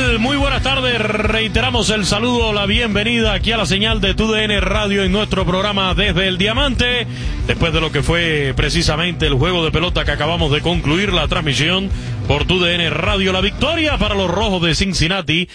tal? Muy buenas tardes. Reiteramos el saludo, la bienvenida aquí a la señal de TUDN Radio en nuestro programa Desde el Diamante. Después de lo que fue precisamente el juego de pelota que acabamos de concluir la transmisión por TUDN Radio. La victoria para los Rojos de Cincinnati,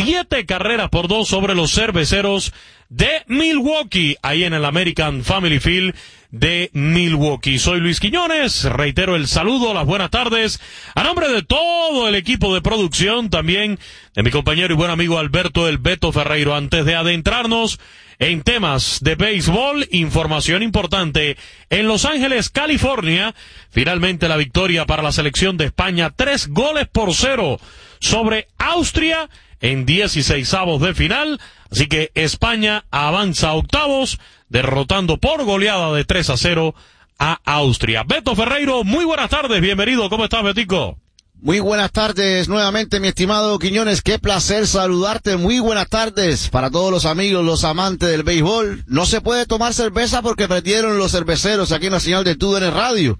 7-2 sobre los Cerveceros de Milwaukee, ahí en el American Family Field de Milwaukee. Soy Luis Quiñones, reitero el saludo, las buenas tardes, a nombre de todo el equipo de producción, también de mi compañero y buen amigo Alberto El Beto Ferreiro. Antes de adentrarnos en temas de béisbol, información importante. En Los Ángeles, California, finalmente la victoria para la selección de España, 3-0 sobre Austria en 16avos de final. Así que España avanza a octavos, derrotando por goleada de 3-0 a Austria. Beto Ferreiro, muy buenas tardes, bienvenido. ¿Cómo estás, Betico? Muy buenas tardes nuevamente, mi estimado Quiñones. Qué placer saludarte. Muy buenas tardes para todos los amigos, los amantes del béisbol. No se puede tomar cerveza porque perdieron los cerveceros aquí en la señal de TUDN Radio.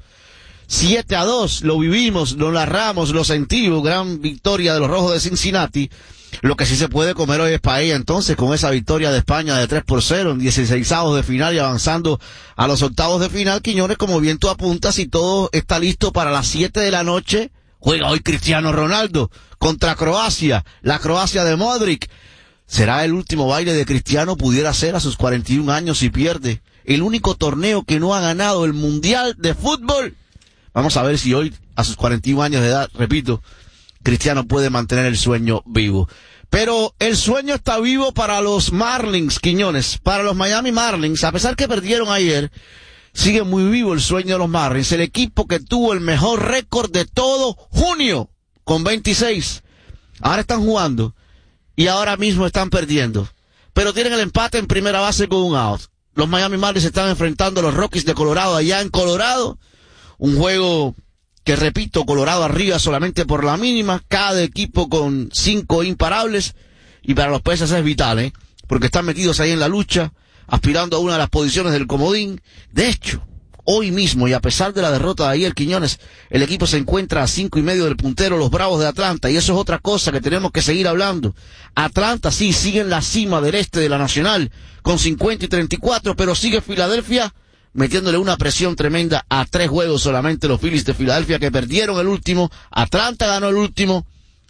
7-2, lo vivimos, lo narramos, lo sentimos. Gran victoria de los Rojos de Cincinnati. Lo que sí se puede comer hoy es paella, entonces, con esa victoria de España de 3-0 en 16avos de final y avanzando a los octavos de final. Quiñones, como bien tú apuntas, y todo está listo para las 7 de la noche. Juega hoy Cristiano Ronaldo contra Croacia, la Croacia de Modric. ¿Será el último baile de Cristiano? Pudiera ser a sus 41 años si pierde el único torneo que no ha ganado, el Mundial de Fútbol. Vamos a ver si hoy, a sus 41 años de edad, repito, Cristiano puede mantener el sueño vivo. Pero el sueño está vivo para los Marlins, Quiñones, para los Miami Marlins. A pesar que perdieron ayer, sigue muy vivo el sueño de los Marlins. El equipo que tuvo el mejor récord de todo junio, con 26. Ahora están jugando y ahora mismo están perdiendo. Pero tienen el empate en primera base con un out. Los Miami Marlins están enfrentando a los Rockies de Colorado allá en Colorado. Un juego que, repito, Colorado arriba solamente por la mínima, cada equipo con 5 imparables, y para los Peces es vital, porque están metidos ahí en la lucha, aspirando a una de las posiciones del comodín. De hecho, hoy mismo, y a pesar de la derrota de ayer, Quiñones, el equipo se encuentra a 5.5 del puntero, los Bravos de Atlanta, y eso es otra cosa que tenemos que seguir hablando. Atlanta sí sigue en la cima del este de la Nacional, con 50-34, pero sigue Filadelfia metiéndole una presión tremenda a 3 juegos solamente los Phillies de Filadelfia, que perdieron el último. Atlanta ganó el último.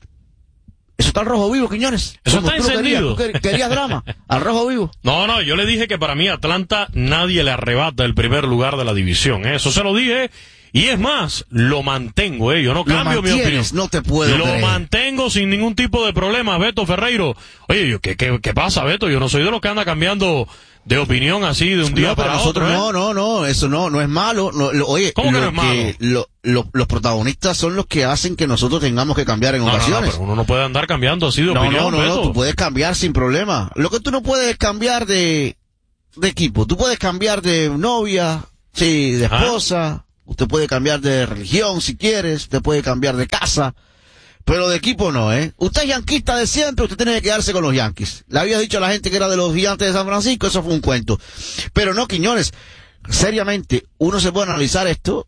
Eso está al rojo vivo, Quiñones. Eso está encendido. ¿Tú querías drama? Al rojo vivo. No, yo le dije que para mí Atlanta nadie le arrebata el primer lugar de la división. Eso se lo dije. Y es más, lo mantengo, yo no cambio mi opinión. No te puedo Lo creer. mantengo sin ningún tipo de problema, Beto Ferreiro. Oye, ¿qué pasa, Beto? Yo no soy de los que anda cambiando de opinión así de un día para otro. No, eso no es malo. Oye, ¿cómo que no es malo? Los protagonistas son los que hacen que nosotros tengamos que cambiar en ocasiones. Pero uno no puede andar cambiando así de opinión, Beto. No, tú puedes cambiar sin problema. Lo que tú no puedes es cambiar de equipo. Tú puedes cambiar de novia, sí, de esposa. Usted puede cambiar de religión si quieres, usted puede cambiar de casa, pero de equipo no, Usted es yanquista de siempre, usted tiene que quedarse con los Yankees. Le había dicho a la gente que era de los Gigantes de San Francisco, eso fue un cuento. Pero no, Quiñones, seriamente, uno se puede analizar esto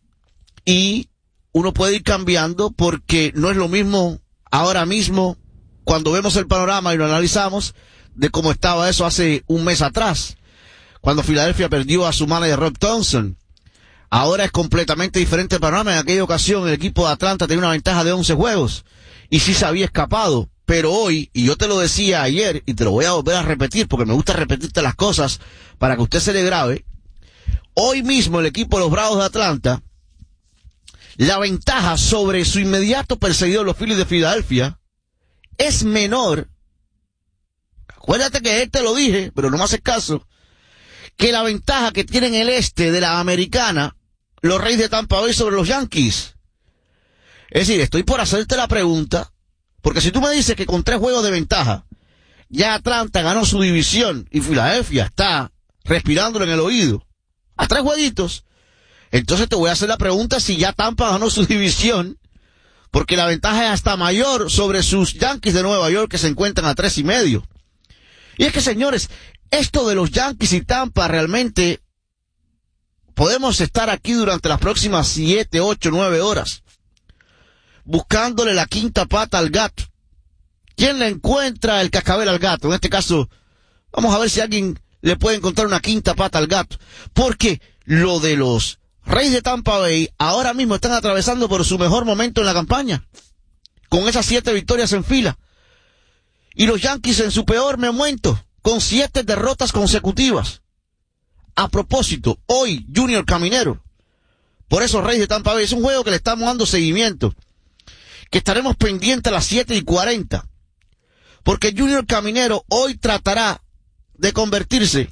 y uno puede ir cambiando, porque no es lo mismo ahora mismo cuando vemos el panorama y lo analizamos de cómo estaba eso hace un mes atrás, cuando Filadelfia perdió a su manager Rob Thompson. Ahora es completamente diferente el panorama. En aquella ocasión el equipo de Atlanta tenía una ventaja de 11 juegos y sí se había escapado. Pero hoy, y yo te lo decía ayer y te lo voy a volver a repetir porque me gusta repetirte las cosas para que usted se le grabe, hoy mismo el equipo de los Bravos de Atlanta, la ventaja sobre su inmediato perseguidor, los Phillies de Filadelfia, es menor. Acuérdate que te lo dije, pero no me haces caso, que la ventaja que tienen el este de la Americana, los Reyes de Tampa Bay, sobre los Yankees. Es decir, estoy por hacerte la pregunta, porque si tú me dices que con 3 juegos de ventaja, ya Atlanta ganó su división y Filadelfia está respirándolo en el oído, a 3 jueguitos, entonces te voy a hacer la pregunta si ya Tampa ganó su división, porque la ventaja es hasta mayor sobre sus Yankees de Nueva York, que se encuentran a 3.5. Y es que, señores, esto de los Yankees y Tampa, realmente podemos estar aquí durante las próximas 7, 8, 9 horas buscándole la quinta pata al gato. ¿Quién le encuentra el cascabel al gato? En este caso, vamos a ver si alguien le puede encontrar una quinta pata al gato. Porque lo de los Reyes de Tampa Bay ahora mismo están atravesando por su mejor momento en la campaña, con esas 7 victorias en fila. Y los Yankees en su peor momento, con 7 derrotas consecutivas. A propósito, hoy Junior Caminero, por esos Reyes de Tampa Bay, es un juego que le estamos dando seguimiento, que estaremos pendientes a las 7:40. Porque Junior Caminero hoy tratará de convertirse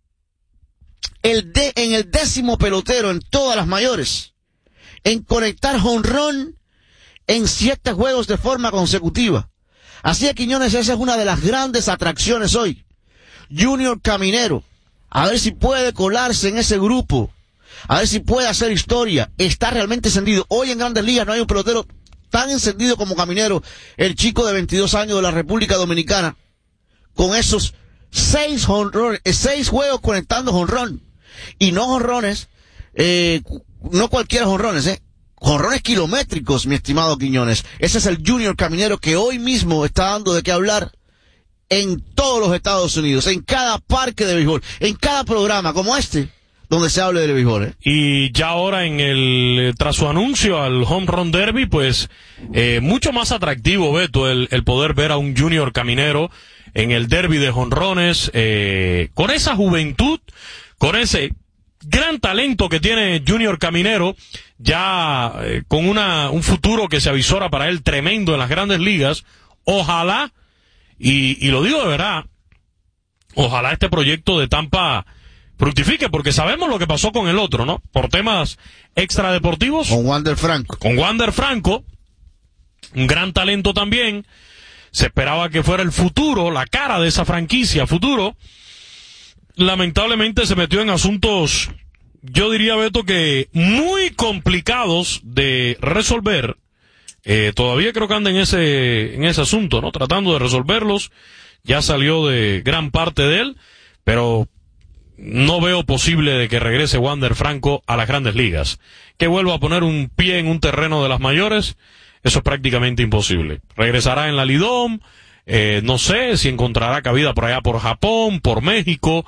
en el 10º pelotero en todas las mayores, en conectar jonrón en 7 juegos de forma consecutiva. Así que, Quiñones, esa es una de las grandes atracciones hoy. Junior Caminero, a ver si puede colarse en ese grupo, a ver si puede hacer historia. Está realmente encendido. Hoy en Grandes Ligas no hay un pelotero tan encendido como Caminero, el chico de 22 años de la República Dominicana, con esos 6 juegos conectando jonrón. Y no jonrones, no cualquiera jonrones, jonrones kilométricos, mi estimado Quiñones. Ese es el Junior Caminero que hoy mismo está dando de qué hablar en todos los Estados Unidos, en cada parque de béisbol, en cada programa como este, donde se hable del béisbol, Y ya ahora tras su anuncio al Home Run Derby, pues, mucho más atractivo, Beto, el poder ver a un Junior Caminero en el derby de jonrones, con esa juventud, con ese gran talento que tiene Junior Caminero, ya con un futuro que se avisora para él tremendo en las Grandes Ligas. Ojalá, y lo digo de verdad, ojalá este proyecto de Tampa fructifique, porque sabemos lo que pasó con el otro, ¿no? Por temas extradeportivos. Con Wander Franco. Con Wander Franco, un gran talento también. Se esperaba que fuera el futuro, la cara de esa franquicia, futuro. Lamentablemente se metió en asuntos, yo diría, Beto, que muy complicados de resolver. Todavía creo que anda en ese asunto, ¿no? Tratando de resolverlos. Ya salió de gran parte de él, pero no veo posible de que regrese Wander Franco a las Grandes Ligas. Que vuelva a poner un pie en un terreno de las mayores, eso es prácticamente imposible. Regresará en la Lidom, no sé si encontrará cabida por allá por Japón, por México,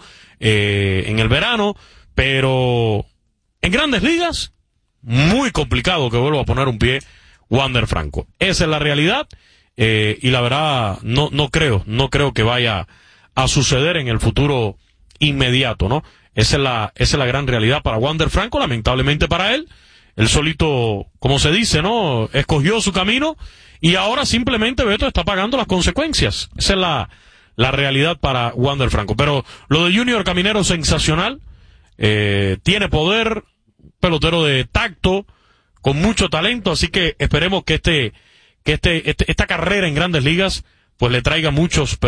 en el verano, pero en Grandes Ligas, muy complicado que vuelva a poner un pie Wander Franco. Esa es la realidad, y la verdad, no creo que vaya a suceder en el futuro inmediato, ¿no? Esa es la gran realidad para Wander Franco, lamentablemente para él. Él solito, como se dice, ¿no? Escogió su camino y ahora simplemente, Beto, está pagando las consecuencias. Esa es la realidad para Wander Franco. Pero lo de Junior Caminero, sensacional. Tiene poder, pelotero de tacto, con mucho talento, así que esperemos que esta carrera en Grandes Ligas pues le traiga muchos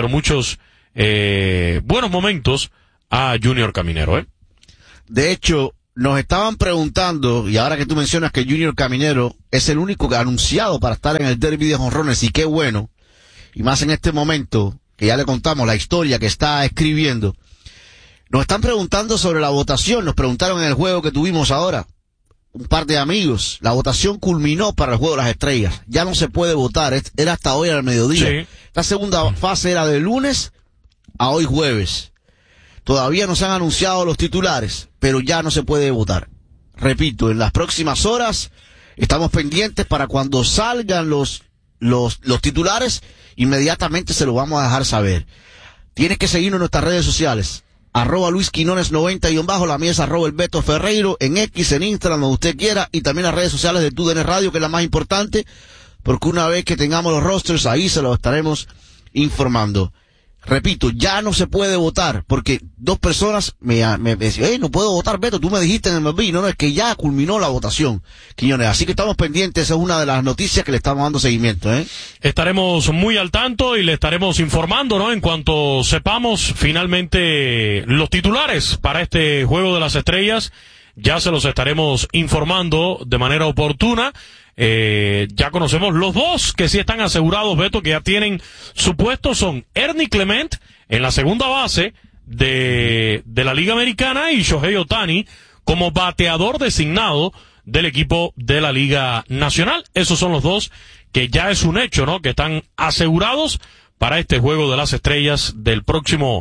buenos momentos a Junior Caminero, De hecho, nos estaban preguntando, y ahora que tú mencionas que Junior Caminero es el único anunciado para estar en el derby de jonrones, y qué bueno, y más en este momento, que ya le contamos la historia que está escribiendo, nos están preguntando sobre la votación, nos preguntaron en el juego que tuvimos ahora, un par de amigos, la votación culminó para el Juego de las Estrellas, ya no se puede votar, era hasta hoy al mediodía, sí. Esta segunda fase era de lunes a hoy jueves. Todavía no se han anunciado los titulares, pero ya no se puede votar. Repito, en las próximas horas estamos pendientes para cuando salgan los titulares, inmediatamente se lo vamos a dejar saber. Tienes que seguirnos en nuestras redes sociales. @LuisQuinones90_ la mía es @elBetoFerreiro, en X, en Instagram, donde usted quiera, y también las redes sociales de TUDN Radio, que es la más importante, porque una vez que tengamos los rosters, ahí se los estaremos informando. Repito, ya no se puede votar, porque 2 personas me decían, no puedo votar, Beto, tú me dijiste en el MLB. No, es que ya culminó la votación, Quiñones. Así que estamos pendientes, esa es una de las noticias que le estamos dando seguimiento, Estaremos muy al tanto y le estaremos informando, ¿no? En cuanto sepamos finalmente los titulares para este Juego de las Estrellas, ya se los estaremos informando de manera oportuna. Ya conocemos los 2 que sí están asegurados, Beto, que ya tienen su puesto, son Ernie Clement en la segunda base de la Liga Americana y Shohei Ohtani como bateador designado del equipo de la Liga Nacional. Esos son los 2 que ya es un hecho, ¿no? Que están asegurados para este Juego de las Estrellas del próximo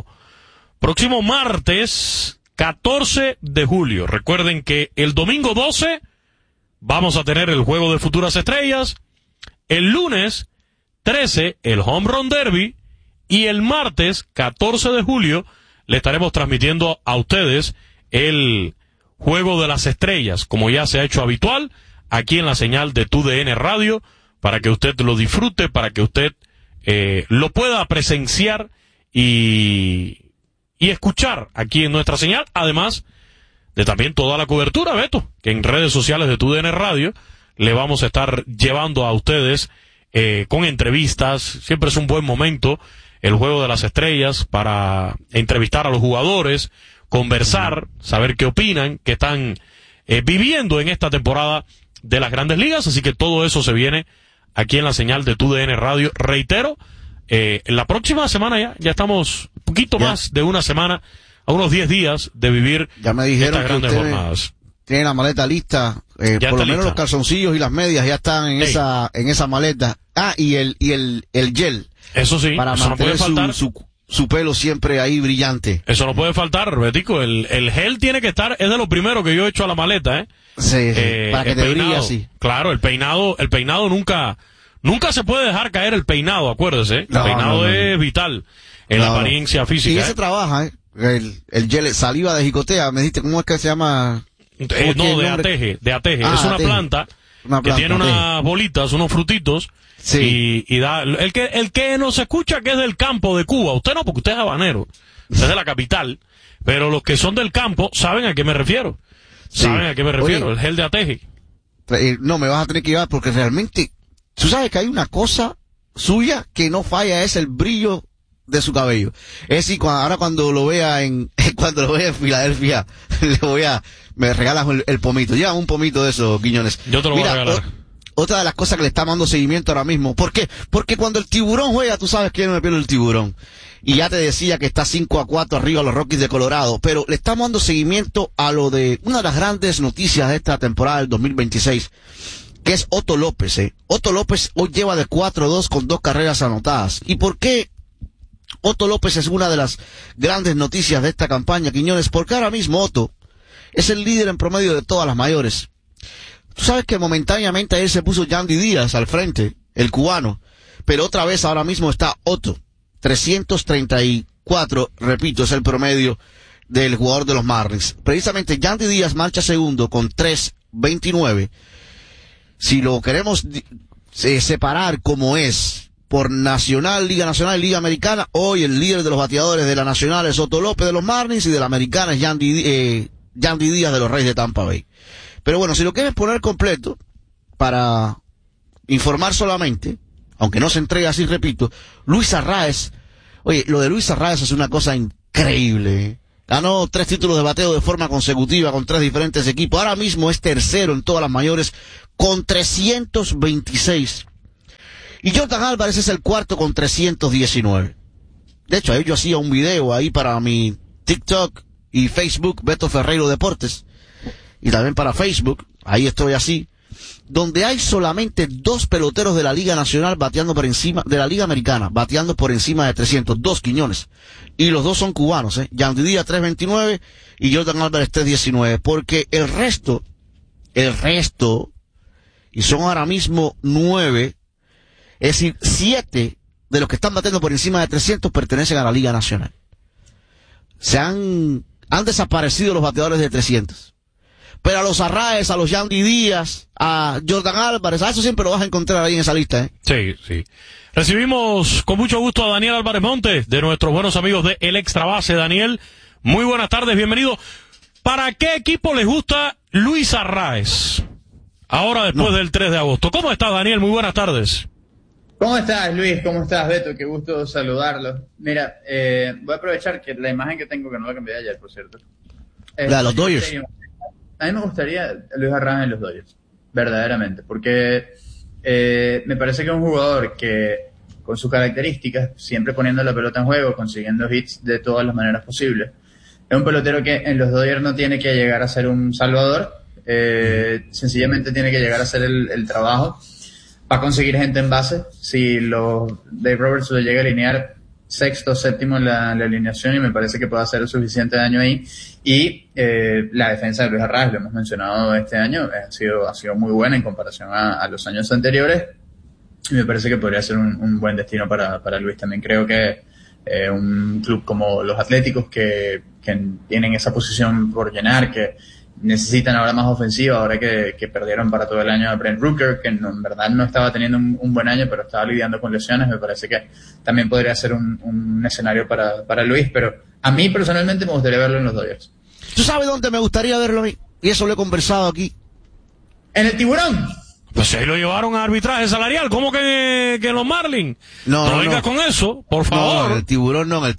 martes 14 de julio. Recuerden que el domingo 12 vamos a tener el Juego de Futuras Estrellas, el lunes 13 el Home Run Derby, y el martes 14 de julio le estaremos transmitiendo a ustedes el Juego de las Estrellas, como ya se ha hecho habitual, aquí en la señal de TUDN Radio, para que usted lo disfrute, para que usted lo pueda presenciar y escuchar aquí en nuestra señal, además de también toda la cobertura, Beto, que en redes sociales de TUDN Radio le vamos a estar llevando a ustedes con entrevistas. Siempre es un buen momento el Juego de las Estrellas para entrevistar a los jugadores, conversar, saber qué opinan, qué están viviendo en esta temporada de las Grandes Ligas, así que todo eso se viene aquí en la señal de TUDN Radio. Reitero, en la próxima semana ya estamos un poquito más de una semana, a unos 10 días de vivir ya me dijeron estas grandes jornadas. Tiene la maleta lista, por lo menos los calzoncillos y las medias ya están en esa maleta. Y el gel. Eso sí, para eso mantener no puede faltar. Su pelo siempre ahí brillante. Eso no puede faltar, Betico. El gel tiene que estar, es de lo primero que yo he hecho a la maleta, Sí, para que te brille así. Claro, el peinado nunca se puede dejar caer el peinado, acuérdese. El peinado es vital en la apariencia física. Y ese trabaja, el gel, saliva de jicotea, me dijiste, ¿cómo es que se llama? De ateje. Es una planta que tiene unas bolitas, unos frutitos. Sí. Y da, el que nos escucha que es del campo de Cuba, usted no, porque usted es habanero, usted es de la capital, pero los que son del campo saben a qué me refiero. Oye, el gel de ateje. No, me vas a tener que llevar porque realmente, tú sabes que hay una cosa suya que no falla, es el brillo de su cabello. Es decir, ahora cuando lo vea en Filadelfia, me regalas el pomito. Lleva un pomito de esos, Quiñones. Yo te lo voy a regalar. Otra de las cosas que le está dando seguimiento ahora mismo. ¿Por qué? Porque cuando el Tiburón juega, tú sabes que yo no me pierdo el Tiburón. Y ya te decía que está 5-4 arriba a los Rockies de Colorado. Pero le estamos dando seguimiento a lo de una de las grandes noticias de esta temporada del 2026, que es Otto López. Otto López hoy lleva de 4-2 con 2 carreras anotadas. ¿Y por qué Otto López es una de las grandes noticias de esta campaña, Quiñones? Porque ahora mismo Otto es el líder en promedio de todas las mayores. Tú sabes que momentáneamente ayer se puso Yandy Díaz al frente, el cubano, pero otra vez ahora mismo está Otto. 334, repito, es el promedio del jugador de los Marlins. Precisamente Yandy Díaz marcha segundo con 3.29. Si lo queremos separar como es por Nacional, Liga Nacional y Liga Americana, hoy el líder de los bateadores de la Nacional es Otto López de los Marlins y de la Americana es Yandy Díaz de los Reyes de Tampa Bay. Pero bueno, si lo quieres poner completo, para informar solamente, aunque no se entrega así, repito, Luis Arraez, oye, lo de Luis Arraez es una cosa increíble. Ganó 3 títulos de bateo de forma consecutiva con 3 diferentes equipos. Ahora mismo es tercero en todas las mayores con 326. Y Jordan Álvarez es el cuarto con 319. De hecho, yo hacía un video ahí para mi TikTok y Facebook, Beto Ferreiro Deportes, y también para Facebook, ahí estoy así, donde hay solamente 2 peloteros de la Liga Nacional bateando por encima, de la Liga Americana, bateando por encima de 300, 2 Quiñones. Y los dos son cubanos, Yandy Díaz 3.29 y Jordan Álvarez 3.19, porque el resto, y son ahora mismo 9, es decir, 7 de los que están bateando por encima de 300 pertenecen a la Liga Nacional. Han desaparecido los bateadores de 300. Pero a los Arraez, a los Yandy Díaz, a Jordan Álvarez, a eso siempre lo vas a encontrar ahí en esa lista, Sí. Recibimos con mucho gusto a Daniel Álvarez Montes, de nuestros buenos amigos de El Extra Base. Daniel, muy buenas tardes, bienvenido. ¿Para qué equipo les gusta Luis Arraez? Ahora después del 3 de agosto. ¿Cómo estás, Daniel? Muy buenas tardes. ¿Cómo estás, Luis? ¿Cómo estás, Beto? Qué gusto saludarlo. Mira, voy a aprovechar que la imagen que tengo, que no la cambié ayer, por cierto. La de los Dodgers. A mí me gustaría Luis Arraez en los Dodgers, verdaderamente, porque me parece que es un jugador que, con sus características, siempre poniendo la pelota en juego, consiguiendo hits de todas las maneras posibles, es un pelotero que en los Dodgers no tiene que llegar a ser un salvador, sencillamente tiene que llegar a hacer el trabajo Va a conseguir gente en base. Si Dave Roberts lo llega a alinear sexto, séptimo en la alineación, y me parece que puede hacer el suficiente daño ahí. Y la defensa de Luis Arraez, lo hemos mencionado este año, ha sido muy buena en comparación a los años anteriores, y me parece que podría ser un buen destino para Luis. También creo que un club como los Atléticos, que tienen esa posición por llenar, que necesitan ahora más ofensiva, ahora que perdieron para todo el año a Brent Rooker, que en verdad no estaba teniendo un buen año, pero estaba lidiando con lesiones. Me parece que también podría ser un escenario para Luis, pero a mí personalmente me gustaría verlo en los Dodgers. ¿Tú sabes dónde me gustaría verlo a mí? Y eso lo he conversado aquí. ¿En el Tiburón? Pues ahí lo llevaron a arbitraje salarial. ¿Cómo que los Marlins? No vengas con eso, por favor. No, en el Tiburón no,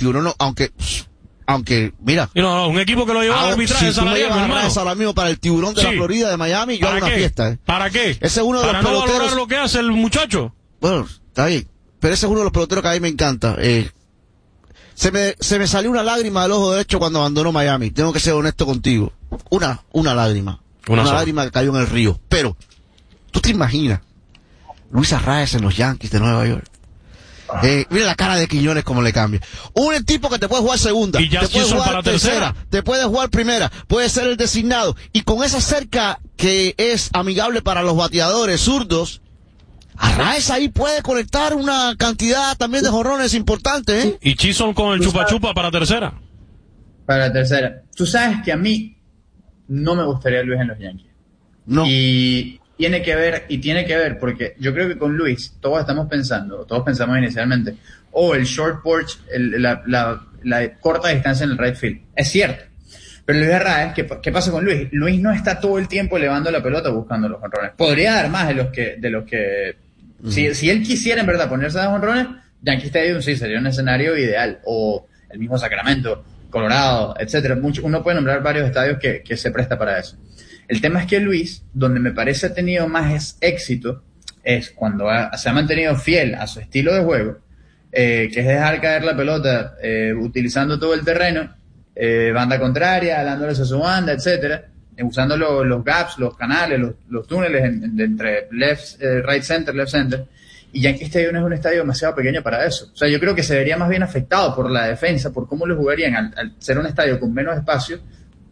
aunque, mira. No, un equipo que lo lleva a arbitraje salarial, hermano. Ahora mismo para el Tiburón de la Florida, de Miami, yo hago una fiesta. ¿Para qué? Ese es uno de ¿Para los no peloteros. valorar lo que hace el muchacho? Bueno, está bien. Pero ese es uno de los peloteros que a mí me encanta. Se me salió una lágrima del ojo derecho cuando abandonó Miami. Tengo que ser honesto contigo. Una lágrima. Una lágrima que cayó en el río. Pero, ¿tú te imaginas? Luis Arraez en los Yankees de Nueva York. Mira la cara de Quiñones como le cambia. Un tipo que te puede jugar segunda, y te puede jugar para tercera, te puede jugar primera, puede ser el designado. Y con esa cerca que es amigable para los bateadores zurdos, Arraez ahí puede conectar una cantidad también de jonrones importantes, ¿eh? Y Chisholm con el chupa-chupa para tercera. Para tercera. Tú sabes que a mí no me gustaría Luis en los Yankees. No. Y tiene que ver, porque yo creo que con Luis todos pensamos inicialmente, el short porch, la corta distancia en el right field. Es cierto. Pero Luis Arraez, ¿qué pasa con Luis? Luis no está todo el tiempo elevando la pelota buscando los jonrones. Podría dar más de los que si él quisiera en verdad ponerse a jonrones, Yankee Stadium sí sería un escenario ideal, o el mismo Sacramento, Colorado, etcétera. Uno puede nombrar varios estadios que se presta para eso. El tema es que Luis, donde me parece ha tenido más éxito, es cuando se ha mantenido fiel a su estilo de juego, que es dejar caer la pelota utilizando todo el terreno, banda contraria, alándoles a su banda, etcétera, usando los gaps, los canales, los túneles entre right center, left center. Y Yankee Stadium es un estadio demasiado pequeño para eso. O sea, yo creo que se vería más bien afectado por la defensa, por cómo lo jugarían al ser un estadio con menos espacio.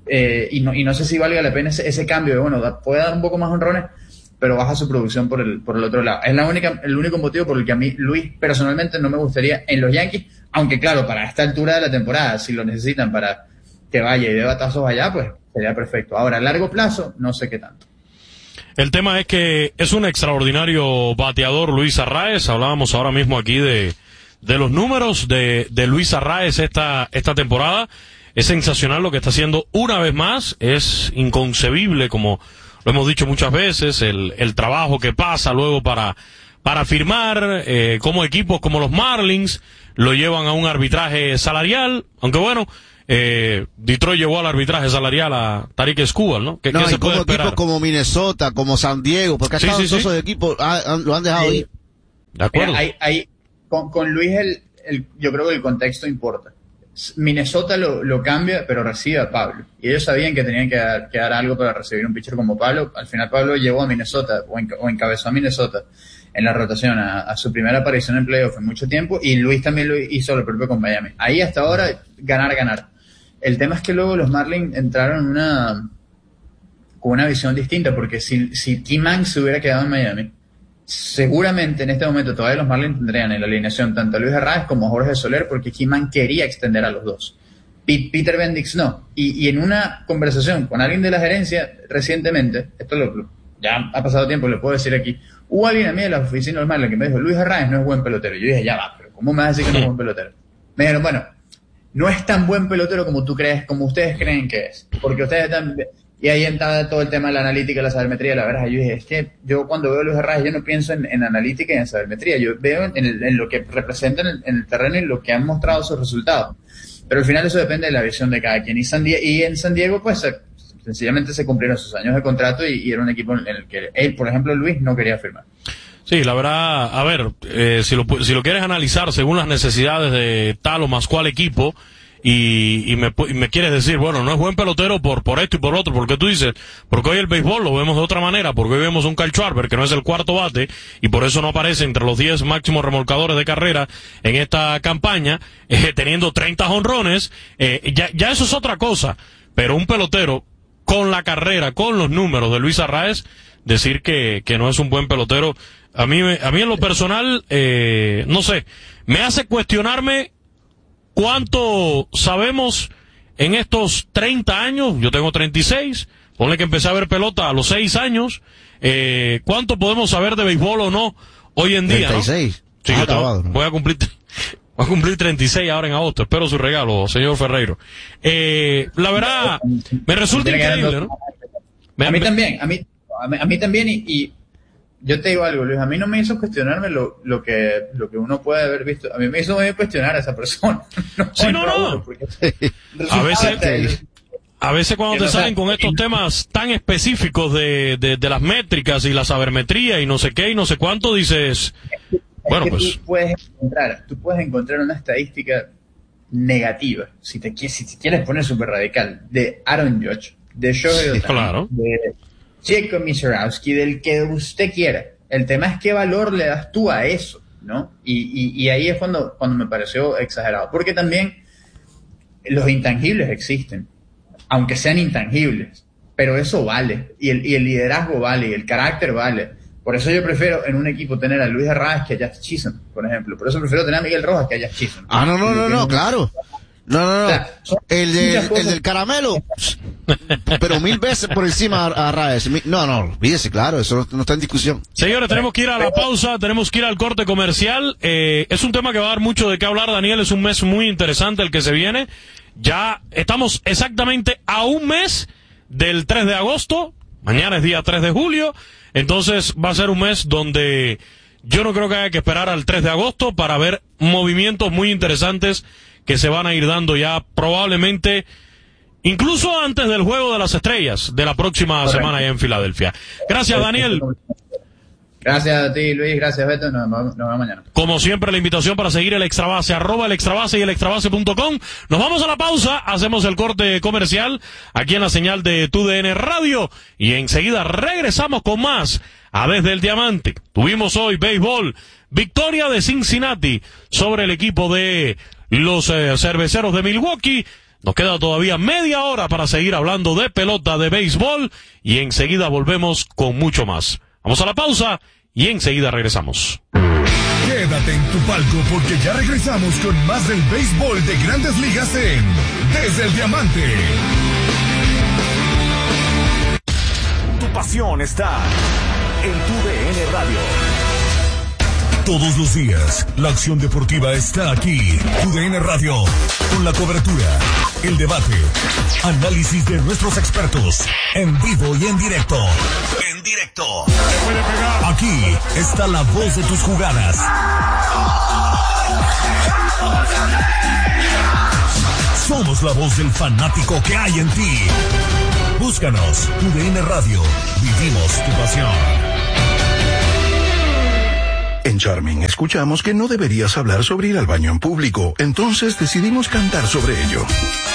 Y no sé si valga la pena ese cambio de, puede dar un poco más honrones, pero baja su producción por el otro lado. Es el único motivo por el que a mí, Luis, personalmente no me gustaría en los Yankees, aunque claro, para esta altura de la temporada, si lo necesitan para que vaya y dé batazos allá, pues sería perfecto. Ahora, a largo plazo, no sé qué tanto. El tema es que es un extraordinario bateador Luis Arraez. Hablábamos ahora mismo aquí de los números de Luis Arraez esta temporada. Es sensacional lo que está haciendo una vez más. Es inconcebible, como lo hemos dicho muchas veces, el trabajo que pasa luego para firmar, como equipos como los Marlins lo llevan a un arbitraje salarial, aunque bueno, Detroit llevó al arbitraje salarial a Tarik Skubal, ¿no? ¿Qué se puede esperar? Equipos como Minnesota, como San Diego, porque todos esos equipos lo han dejado ir. De acuerdo. Con Luis yo creo que el contexto importa. Minnesota lo cambia, pero recibe a Pablo. Y ellos sabían que tenían que dar algo para recibir un pitcher como Pablo. Al final Pablo llevó a Minnesota, o encabezó a Minnesota en la rotación a su primera aparición en playoff en mucho tiempo, y Luis también lo hizo lo propio con Miami. Ahí hasta ahora, ganar. El tema es que luego los Marlins entraron con una visión distinta, porque si Kim Mann se hubiera quedado en Miami, seguramente en este momento todavía los Marlins tendrían en la alineación tanto a Luis Arraez como a Jorge Soler, porque Keyman quería extender a los dos. Peter Bendix no. Y en una conversación con alguien de la gerencia recientemente, ya ha pasado tiempo, le puedo decir aquí, hubo alguien a mí de la oficina de los Marlins que me dijo, Luis Arraez no es buen pelotero. Yo dije, ya va, pero ¿cómo me vas a decir que no es buen pelotero? Me dijeron, bueno, no es tan buen pelotero como ustedes creen que es, porque ustedes están... Y ahí entra todo el tema de la analítica, la sabermetría, la verdad. Yo dije, es que yo cuando veo a Luis Arraez, yo no pienso en analítica y en sabermetría. Yo veo en lo que representa en el terreno y lo que han mostrado sus resultados. Pero al final eso depende de la visión de cada quien. Y en San Diego, pues, sencillamente se cumplieron sus años de contrato y era un equipo en el que él, por ejemplo, Luis, no quería firmar. Sí, la verdad, a ver, si lo quieres analizar según las necesidades de tal o más cual equipo, y me quieres decir, bueno, no es buen pelotero por esto y por otro, porque tú dices, porque hoy el béisbol lo vemos de otra manera, porque hoy vemos un Kyle Schwarber que no es el cuarto bate y por eso no aparece entre los 10 máximos remolcadores de carrera en esta campaña, teniendo 30 jonrones, ya eso es otra cosa, pero un pelotero con la carrera, con los números de Luis Arraez, decir que no es un buen pelotero, a mí en lo personal, no sé, me hace cuestionarme cuánto sabemos en estos 30 años, yo tengo 36, ponle que empecé a ver pelota a los 6 años, cuánto podemos saber de béisbol o no hoy en día, 36. ¿no? Sí, Acabado, ¿no? voy a cumplir 36 ahora en agosto, espero su regalo, señor Ferreiro. La verdad, me resulta increíble, ¿no? A mí también, y yo te digo algo, Luis, a mí no me hizo cuestionarme lo que uno puede haber visto, a mí me hizo cuestionar a esa persona. No. A veces cuando te salen con estos temas tan específicos de las métricas y la sabermetría y no sé qué y no sé cuánto, dices, bueno, pues tú puedes encontrar una estadística negativa, si te quieres poner súper radical, de Aaron Judge, de Shohei Ohtani, claro, de Jacob Misiorowski, del que usted quiera. El tema es qué valor le das tú a eso, ¿no? Y ahí es cuando me pareció exagerado. Porque también los intangibles existen, aunque sean intangibles, pero eso vale. Y el liderazgo vale, y el carácter vale. Por eso yo prefiero en un equipo tener a Luis Arraez que a Jazz Chisholm, por ejemplo. Por eso prefiero tener a Miguel Rojas que a Jazz Chisholm. No, claro. No. O sea, el del caramelo, pero 1000 veces por encima a Arraez. No, olvídese, claro, eso no está en discusión. Señores, tenemos que ir a la pausa, tenemos que ir al corte comercial. Es un tema que va a dar mucho de qué hablar, Daniel, es un mes muy interesante el que se viene. Ya estamos exactamente a un mes del 3 de agosto, mañana es día 3 de julio, entonces va a ser un mes donde yo no creo que haya que esperar al 3 de agosto para ver movimientos muy interesantes que se van a ir dando ya probablemente incluso antes del Juego de las Estrellas de la próxima semana allá en Filadelfia. Gracias, Daniel. Gracias a ti, Luis. Gracias, Beto. Nos vemos mañana. Como siempre, la invitación para seguir el Extrabase, @el Extrabase y el Extrabase.com. Nos vamos a la pausa, hacemos el corte comercial aquí en la señal de TUDN Radio y enseguida regresamos con más a Desde el Diamante. Tuvimos hoy béisbol, victoria de Cincinnati sobre el equipo de los Cerveceros de Milwaukee. Nos queda todavía media hora para seguir hablando de pelota, de béisbol y enseguida volvemos con mucho más. Vamos a la pausa y enseguida regresamos. Quédate en tu palco porque ya regresamos con más del béisbol de Grandes Ligas en Desde el Diamante. Tu pasión está en TUDN Radio. Todos los días, la acción deportiva está aquí. TUDN Radio, con la cobertura, el debate, análisis de nuestros expertos, en vivo y en directo. Aquí está la voz de tus jugadas. Somos la voz del fanático que hay en ti. Búscanos, TUDN Radio. Vivimos tu pasión. En Charming escuchamos que no deberías hablar sobre ir al baño en público, entonces decidimos cantar sobre ello.